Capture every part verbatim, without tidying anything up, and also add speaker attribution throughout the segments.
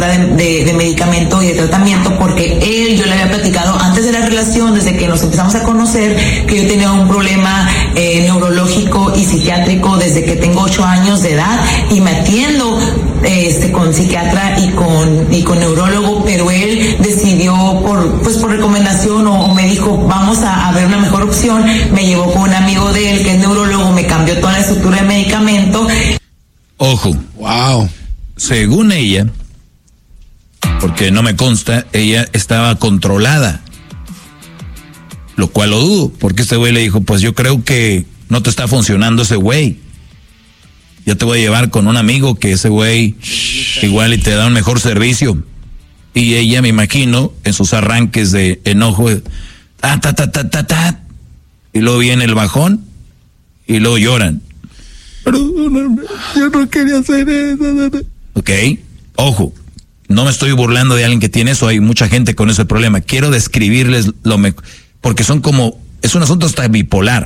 Speaker 1: factura de, de, de medicamento y de tratamiento, porque él, yo le había platicado antes de la relación, desde que nos empezamos a conocer, que yo tenía un problema eh, neurológico y psiquiátrico desde que tengo ocho años de edad, y me atiendo este con psiquiatra y con y con neurólogo, pero él decidió por pues por recomendación o, o me dijo vamos a, a ver una mejor opción, me llevó con un amigo de él que es neurólogo, me cambió toda la estructura de medicamento.
Speaker 2: Ojo, wow, según ella, porque no me consta, ella estaba controlada, lo cual lo dudo, porque este güey le dijo, pues yo creo que no te está funcionando ese güey, yo te voy a llevar con un amigo que ese güey igual y te da un mejor servicio. Y ella, me imagino, en sus arranques de enojo, ta, ta, ta, ta, ta, ta, y luego viene el bajón, y luego lloran. Perdóname, yo no quería hacer eso. Ok, ojo, no me estoy burlando de alguien que tiene eso, hay mucha gente con ese problema. Quiero describirles lo mejor, porque son como, es un asunto hasta bipolar.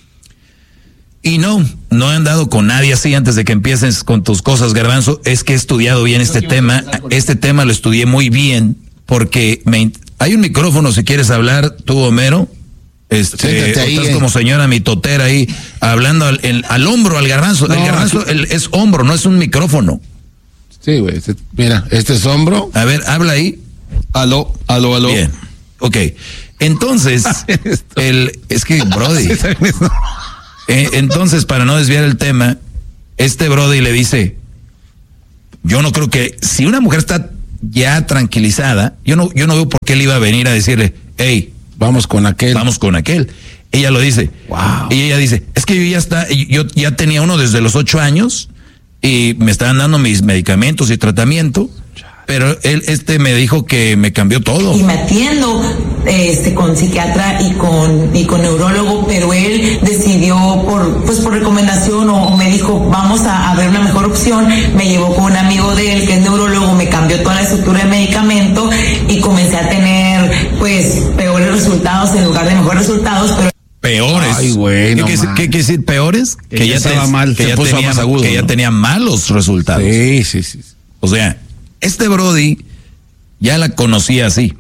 Speaker 2: Y no, no he andado con nadie así antes de que empieces con tus cosas, Garbanzo. Es que he estudiado bien este tema. Este tema lo estudié muy bien porque me, hay un micrófono si quieres hablar, tú, Homero. Este, ahí, estás eh. como señora mitotera ahí, hablando al, el, al hombro, al Garbanzo. No, el Garbanzo el, es hombro, no es un micrófono.
Speaker 3: Sí, güey. Este, mira, este es hombro.
Speaker 2: A ver, habla ahí.
Speaker 3: Aló, aló, aló.
Speaker 2: Bien, ok. Entonces, el, es que, Brody... Eh, entonces, para no desviar el tema, este Brody le dice, yo no creo que, si una mujer está ya tranquilizada, yo no, yo no veo por qué él iba a venir a decirle, hey,
Speaker 3: vamos con aquel.
Speaker 2: Vamos con aquel. Ella lo dice.
Speaker 3: Wow.
Speaker 2: Y ella dice, es que yo ya está, yo ya tenía uno desde los ocho años y me estaban dando mis medicamentos y tratamiento. Pero él, este me dijo que me cambió todo.
Speaker 1: Y me atiendo este con psiquiatra y con y con neurólogo, pero él decidió por pues por recomendación o, o me dijo vamos a, a ver una mejor opción, me llevó con un amigo de él que es neurólogo, me cambió toda la estructura de medicamento y comencé a tener pues peores resultados en lugar de mejores resultados, pero
Speaker 2: peores.
Speaker 3: Ay, güey, no
Speaker 2: ¿Qué, ¿Qué quiere decir peores?
Speaker 3: Que, que ya estaba te, mal,
Speaker 2: que, ya tenía, más agudo, que ¿no? ya tenía malos resultados.
Speaker 3: Sí, sí, sí.
Speaker 2: O sea, este Brody ya la conocía así.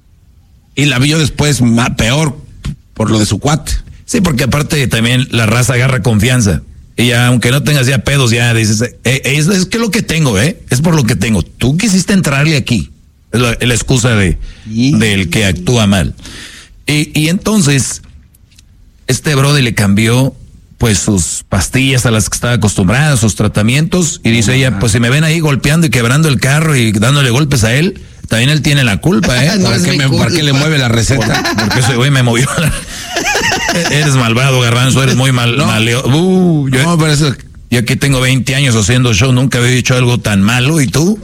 Speaker 3: Y la vio después más, peor por lo de su cuate.
Speaker 2: Sí, porque aparte también la raza agarra confianza. Y ya, aunque no tengas ya pedos, ya dices, eh, es, es que lo que tengo, ¿eh? Es por lo que tengo. Tú quisiste entrarle aquí. Es la, es la excusa de, yeah. del que actúa mal. Y, y entonces, este Brody le cambió pues sus pastillas a las que estaba acostumbrada, sus tratamientos, y dice oh, ella, pues si me ven ahí golpeando y quebrando el carro y dándole golpes a él, también él tiene la culpa, ¿eh?
Speaker 3: no, ¿Para, qué me, ¿Para qué le mueve la receta?
Speaker 2: Por, porque ese güey me movió la... Eres malvado, Garbanzo, eres muy mal...
Speaker 3: No,
Speaker 2: maleo. Uh, yo,
Speaker 3: no pero eso...
Speaker 2: yo aquí tengo veinte años haciendo show, nunca había dicho algo tan malo, ¿y tú?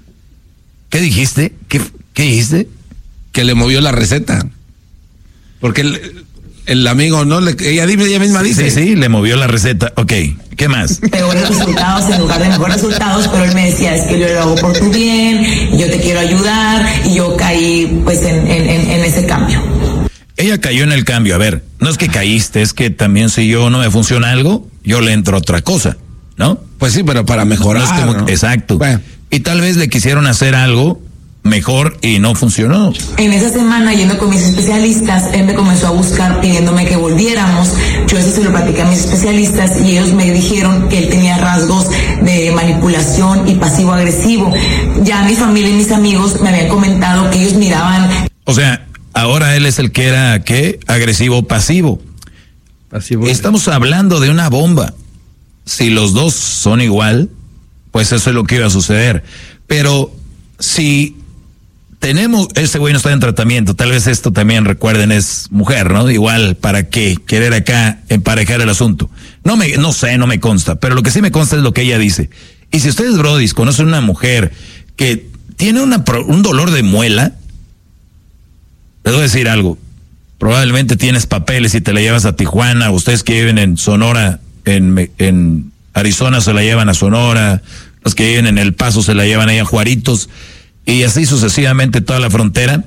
Speaker 2: ¿Qué dijiste? ¿Qué, qué dijiste?
Speaker 3: Que le movió la receta. Porque... El, El amigo, ¿no? Le, ella, ella misma dice.
Speaker 2: Sí, sí, le movió la receta. Ok, ¿qué más?
Speaker 1: Peores resultados en lugar de mejores resultados, pero él me decía, es que yo lo hago por tu bien, yo te quiero ayudar, y yo caí pues en, en, en ese cambio.
Speaker 2: Ella cayó en el cambio. A ver, no es que caíste, es que también si yo no me funciona algo, yo le entro a otra cosa, ¿no?
Speaker 3: Pues sí, pero para mejorar.
Speaker 2: No es como, ¿no? Exacto. Bueno. Y tal vez le quisieron hacer algo mejor y no funcionó.
Speaker 1: En esa semana, yendo con mis especialistas, él me comenzó a buscar pidiéndome que volviéramos. Yo eso se lo platiqué a mis especialistas y ellos me dijeron que él tenía rasgos de manipulación y pasivo-agresivo. Ya mi familia y mis amigos me habían comentado que ellos miraban...
Speaker 2: O sea, ahora él es el que era, ¿qué? Agresivo-pasivo. Pasivo. Estamos hablando de una bomba. Si los dos son igual, pues eso es lo que iba a suceder. Pero si... tenemos, este güey no está en tratamiento, tal vez esto también recuerden es mujer, ¿no? Igual, ¿para qué querer acá emparejar el asunto? No me, no sé, no me consta, pero lo que sí me consta es lo que ella dice. Y si ustedes, brodis, conocen una mujer que tiene una, un dolor de muela, les voy a decir algo, probablemente tienes papeles y te la llevas a Tijuana, ustedes que viven en Sonora, en, en Arizona se la llevan a Sonora, los que viven en El Paso se la llevan ahí a Juaritos, y así sucesivamente toda la frontera,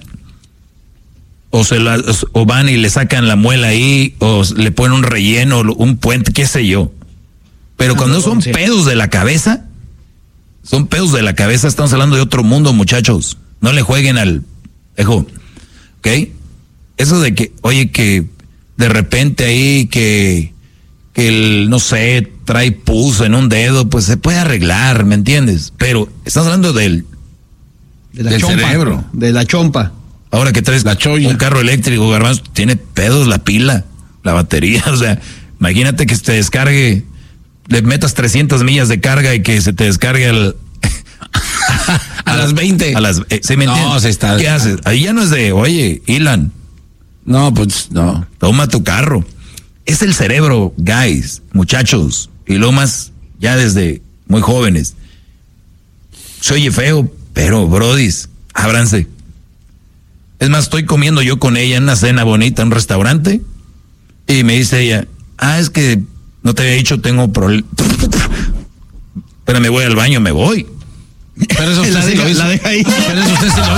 Speaker 2: o se la, o van y le sacan la muela ahí, o le ponen un relleno, un puente, qué sé yo. Pero cuando son pedos de la cabeza, Son pedos de la cabeza, estamos hablando de otro mundo, muchachos. No le jueguen al... Ejo, ¿ok? Eso de que, oye, que de repente ahí que, que el, no sé, trae pus en un dedo, pues se puede arreglar, ¿me entiendes? Pero estamos hablando del,
Speaker 4: de la
Speaker 2: del
Speaker 4: chompa,
Speaker 2: cerebro.
Speaker 4: De la chompa.
Speaker 2: Ahora que traes
Speaker 3: la cholla.
Speaker 2: Un carro eléctrico, Garbanzo, tiene pedos la pila, la batería, o sea, imagínate que se te descargue, le metas trescientas millas de carga y que se te descargue el...
Speaker 3: a, a las veinte.
Speaker 2: A las, eh, ¿sí me
Speaker 3: no,
Speaker 2: entiendes?
Speaker 3: se está...
Speaker 2: ¿Qué haces? Ahí ya no es de, oye, Ilan.
Speaker 3: No, pues no.
Speaker 2: Toma tu carro. Es el cerebro, guys, muchachos, y lo más, ya desde muy jóvenes. Se oye feo, pero brodis, ábranse. Es más, estoy comiendo yo con ella en una cena bonita en un restaurante y me dice ella, ah, es que no te había dicho, tengo problemas. Pero me voy al baño, me voy.
Speaker 3: Pero eso usted
Speaker 4: la,
Speaker 3: sí
Speaker 4: deja,
Speaker 3: lo hizo.
Speaker 4: la deja ahí.
Speaker 3: Pero eso usted sí lo